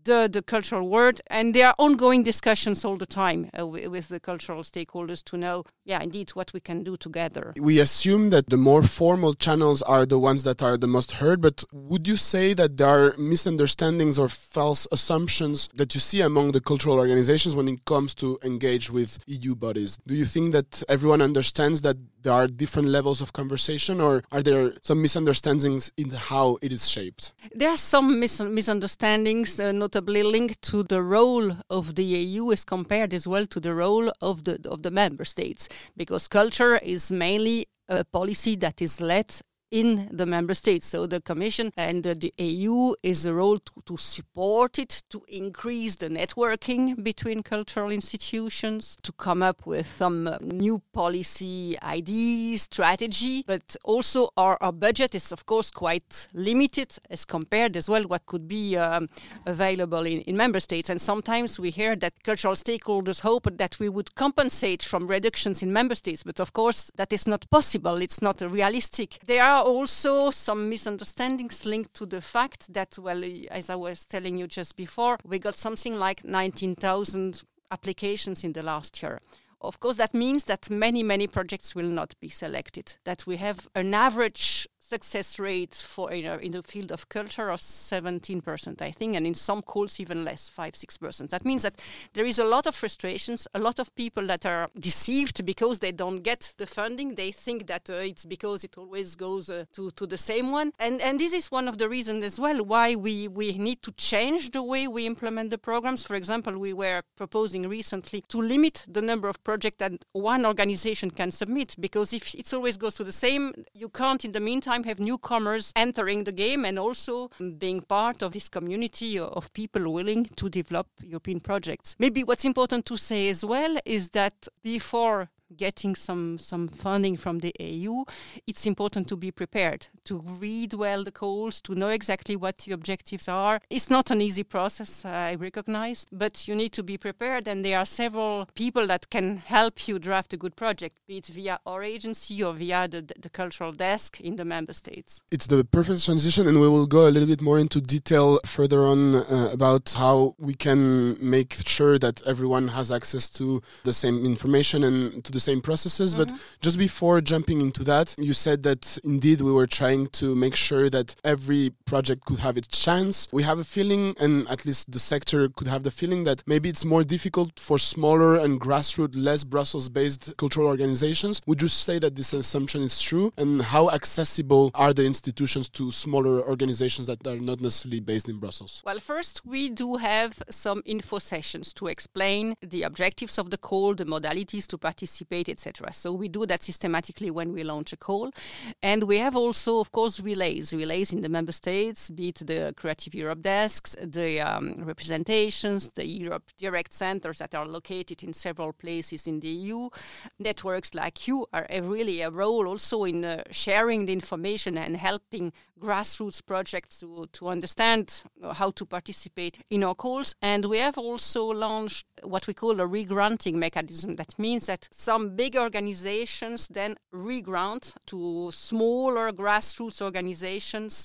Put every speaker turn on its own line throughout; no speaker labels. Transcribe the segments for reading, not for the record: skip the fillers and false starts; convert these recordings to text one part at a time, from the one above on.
the cultural world. And there are ongoing discussions all the time with the cultural stakeholders to know, indeed, what we can do together.
We assume that the more formal channels are the ones that are the most heard, but would you say that there are misunderstandings or false assumptions that you see among the cultural organizations when it comes to engage with EU bodies? Do you think that everyone understands that there are different levels of conversation, or are there some misunderstandings in how it is shaped?
There are some misunderstandings, notably linked to the role of the EU as compared as well to the role of the member states, because culture is mainly a policy that is led in the member states. So the Commission and the EU is a role to support it, to increase the networking between cultural institutions, to come up with some new policy ideas, strategy. But also our budget is, of course, quite limited as compared as well what could be available in member states. And sometimes we hear that cultural stakeholders hope that we would compensate from reductions in member states. But of course, that is not possible. It's not realistic. There are also some misunderstandings linked to the fact that, well, as I was telling you just before, we got something like 19,000 applications in the last year. Of course, that means that many projects will not be selected, that we have an average success rate for in the field of culture of 17%, I think, and in some calls even less, 5-6%. That means that there is a lot of frustrations, a lot of people that are deceived because they don't get the funding. They think that it's because it always goes to the same one. And this is one of the reasons as well why we need to change the way we implement the programs. For example, we were proposing recently to limit the number of projects that one organization can submit, because if it always goes to the same, you can't in the meantime have newcomers entering the game and also being part of this community of people willing to develop European projects. Maybe what's important to say as well is that before getting some funding from the EU, it's important to be prepared, to read well the calls, to know exactly what the objectives are. It's not an easy process, I recognize, but you need to be prepared, and there are several people that can help you draft a good project, be it via our agency or via the cultural desk in the member states.
It's the perfect transition, and we will go a little bit more into detail further on about how we can make sure that everyone has access to the same information and to the same processes. But just before jumping into that, you said that indeed we were trying to make sure that every project could have its chance. We have a feeling, and at least the sector could have the feeling, that maybe it's more difficult for smaller and grassroots, less Brussels-based cultural organizations. Would you say that this assumption is true? And how accessible are the institutions to smaller organizations that are not necessarily based in Brussels?
Well, first, we do have some info sessions to explain the objectives of the call, the modalities to participate, etc. So we do that systematically when we launch a call. And we have also, of course, relays in the member states, be it the Creative Europe desks, the representations, the Europe Direct centers that are located in several places in the EU. Networks like you have really a role also in sharing the information and helping grassroots projects to understand how to participate in our calls. And we have also launched what we call a re-granting mechanism. That means that some big organizations then re-grant to smaller grassroots organizations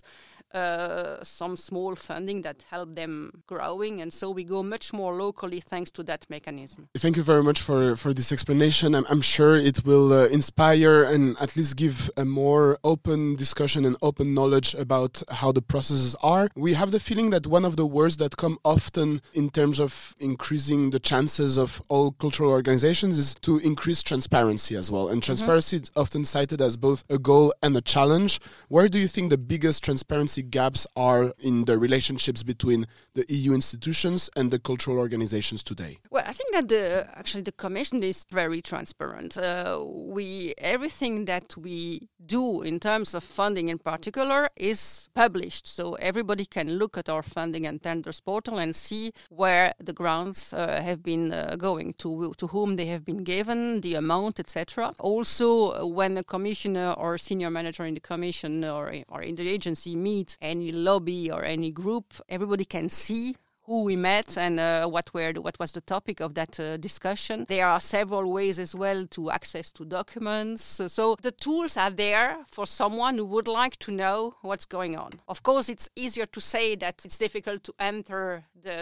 some small funding that help them growing, and so we go much more locally thanks to that mechanism.
Thank you very much for this explanation. I'm sure it will inspire and at least give a more open discussion and open knowledge about how the processes are. We have the feeling that one of the words that come often in terms of increasing the chances of all cultural organizations is to increase transparency as well. And transparency is often cited as both a goal and a challenge. Where do you think the biggest transparency gaps are in the relationships between the EU institutions and the cultural organizations today?
Well, I think that the Commission is very transparent. Everything that we do in terms of funding in particular is published, so everybody can look at our funding and tenders portal and see where the grants have been going to whom they have been given, the amount, etc. Also, when a commissioner or senior manager in the Commission or in the agency meet any lobby or any group, everybody can see who we met and what was the topic of that discussion. There are several ways as well to access to documents. So the tools are there for someone who would like to know what's going on. Of course, it's easier to say that it's difficult to enter